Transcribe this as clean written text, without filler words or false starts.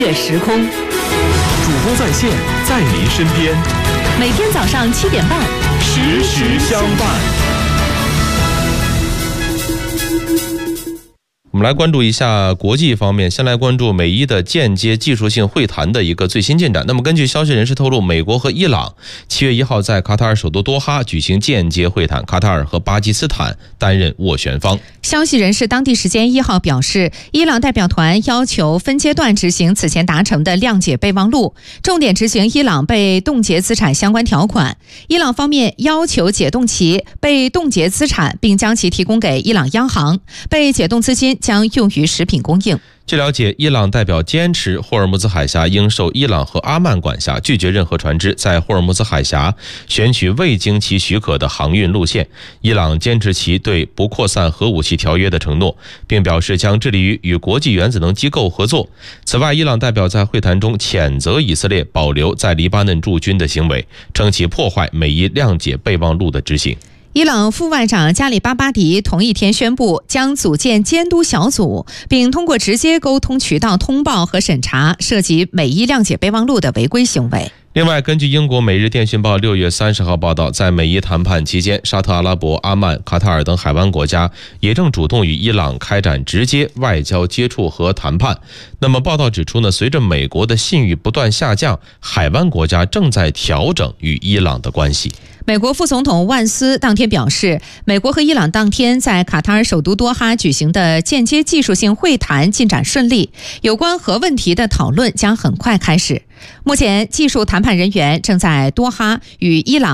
越时空， 主播在线，在您身边， 每天早上7点半， 时时相伴。 我们来关注一下国际方面，先来关注美伊的间接技术性会谈的一个最新进展。那么根据消息人士透露，美国和伊朗7月1号在卡塔尔首都多哈举行间接会谈，卡塔尔和巴基斯坦担任斡旋方。 消息人士当地时间1号表示，伊朗代表团要求分阶段执行此前达成的谅解备忘录，重点执行伊朗被冻结资产相关条款。伊朗方面要求解冻其被冻结资产，并将其提供给伊朗央行，被解冻资金将用于食品供应。 据了解，伊朗代表坚持霍尔木兹海峡应受伊朗和阿曼管辖，拒绝任何船只在霍尔木兹海峡选取未经其许可的航运路线。伊朗坚持其对不扩散核武器条约的承诺，并表示将致力于与国际原子能机构合作。此外，伊朗代表在会谈中谴责以色列保留在黎巴嫩驻军的行为，称其破坏美伊谅解备忘录的执行。 伊朗副外长加里巴巴迪同一天宣布，将组建监督小组，并通过直接沟通渠道通报和审查涉及美伊谅解备忘录的违规行为。 另外，根据英国《每日电讯报》6月30号报道，在美伊谈判期间，沙特阿拉伯、阿曼、卡塔尔等海湾国家也正主动与伊朗开展直接外交接触和谈判。那么报道指出呢，随着美国的信誉不断下降，海湾国家正在调整与伊朗的关系。 美国副总统万斯当天表示，美国和伊朗当天在卡塔尔首都多哈举行的间接技术性会谈进展顺利，有关核问题的讨论将很快开始。目前，技术谈判人员正在多哈与伊朗